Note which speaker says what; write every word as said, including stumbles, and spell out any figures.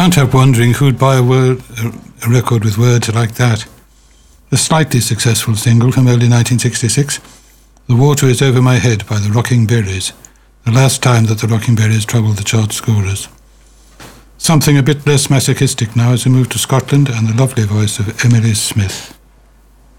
Speaker 1: can't help wondering who'd buy a, word, a record with words like that. A slightly successful single from early nineteen sixty-six, The Water is Over My Head by the Rocking Berries, the last time that the Rocking Berries troubled the chart scorers. Something a bit less masochistic now as we move to Scotland and the lovely voice of Emily Smith.